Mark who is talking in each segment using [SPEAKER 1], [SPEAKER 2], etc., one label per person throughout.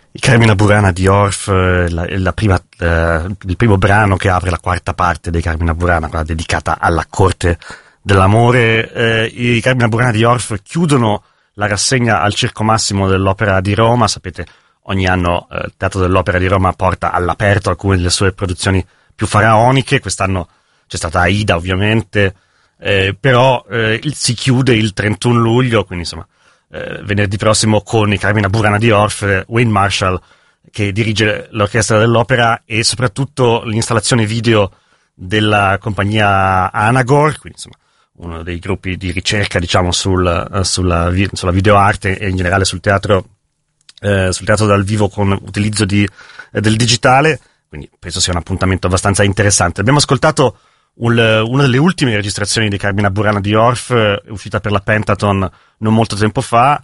[SPEAKER 1] I Carmina Burana di Orff, il primo brano che apre la quarta parte dei Carmina Burana, quella dedicata alla corte dell'amore. I Carmina Burana di Orff chiudono la rassegna al Circo Massimo dell'Opera di Roma. Sapete, ogni anno il Teatro dell'Opera di Roma porta all'aperto alcune delle sue produzioni più faraoniche. Quest'anno c'è stata Aida, ovviamente, però si chiude il 31 luglio, quindi insomma venerdì prossimo, con i Carmina Burana di Orff, Wayne Marshall che dirige l'orchestra dell'opera e soprattutto l'installazione video della compagnia Anagor, quindi insomma uno dei gruppi di ricerca, diciamo, sulla videoarte e in generale sul teatro dal vivo con utilizzo del digitale, quindi penso sia un appuntamento abbastanza interessante. Abbiamo ascoltato una delle ultime registrazioni di Carmina Burana di Orff, uscita per la Pentaton non molto tempo fa.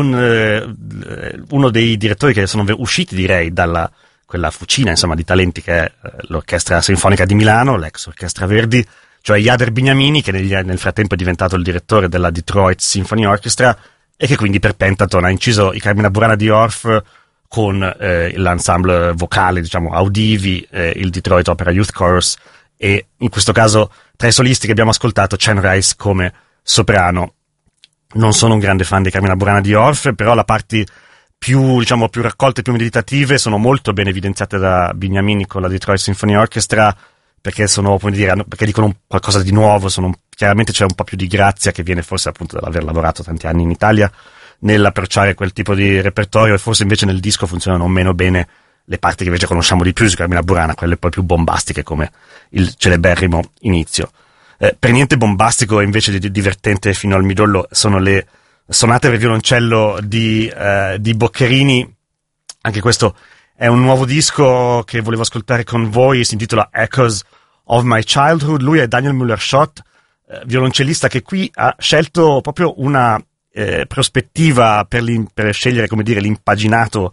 [SPEAKER 1] Uno dei direttori che sono usciti, direi, dalla quella fucina, insomma, di talenti che è l'Orchestra Sinfonica di Milano, l'ex Orchestra Verdi, cioè Jader Bignamini, che nel frattempo è diventato il direttore della Detroit Symphony Orchestra e che quindi per Pentaton ha inciso i Carmina Burana di Orff con l'ensemble vocale, diciamo, audivi, il Detroit Opera Youth Chorus, e in questo caso tra i solisti che abbiamo ascoltato Chen Rice come soprano. Non sono un grande fan di Carmina Burana di Orff, però la parti più raccolte, più meditative sono molto ben evidenziate da Bignamini con la Detroit Symphony Orchestra, perché sono, come dire, perché dicono qualcosa di nuovo, chiaramente c'è un po' più di grazia che viene forse appunto dall'aver lavorato tanti anni in Italia nell'approcciare quel tipo di repertorio, e forse invece nel disco funzionano meno bene le parti che invece conosciamo di più su Carmina Burana, quelle poi più bombastiche come il celeberrimo inizio. Per niente bombastico e invece divertente fino al midollo sono le sonate per violoncello di Boccherini. Anche questo è un nuovo disco che volevo ascoltare con voi, si intitola Echoes of My Childhood. Lui è Daniel Müller-Schott, violoncellista che qui ha scelto proprio una prospettiva per scegliere, come dire, l'impaginato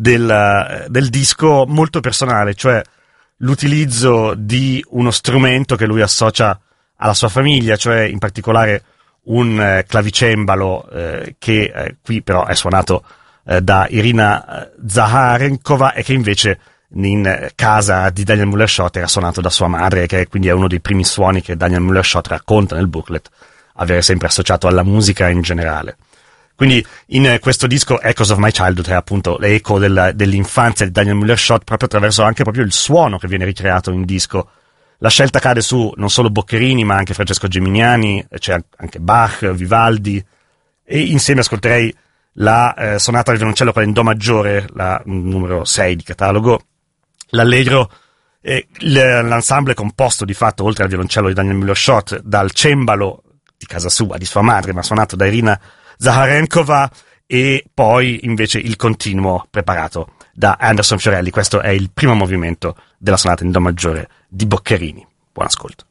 [SPEAKER 1] del disco molto personale, cioè l'utilizzo di uno strumento che lui associa alla sua famiglia, cioè in particolare un clavicembalo che qui però è suonato da Irina Zaharenkova e che invece in casa di Daniel Müller-Schott era suonato da sua madre, che quindi è uno dei primi suoni che Daniel Müller-Schott racconta nel booklet avere sempre associato alla musica in generale. Quindi in questo disco Echoes of My Childhood è appunto l'eco dell'infanzia di Daniel Müller-Schott proprio attraverso anche proprio il suono che viene ricreato in disco. La scelta cade su non solo Boccherini ma anche Francesco Geminiani, c'è anche Bach, Vivaldi, e insieme ascolterei la sonata del violoncello, quella in Do maggiore, la numero 6 di catalogo, l'allegro. L'ensemble è composto di fatto, oltre al violoncello di Daniel Müller-Schott, dal cembalo di casa sua, di sua madre, ma suonato da Irina Zaharenkova, e poi invece il continuo preparato da Anderson Fiorelli. Questo è il primo movimento della sonata in Do maggiore di Boccherini. Buon ascolto.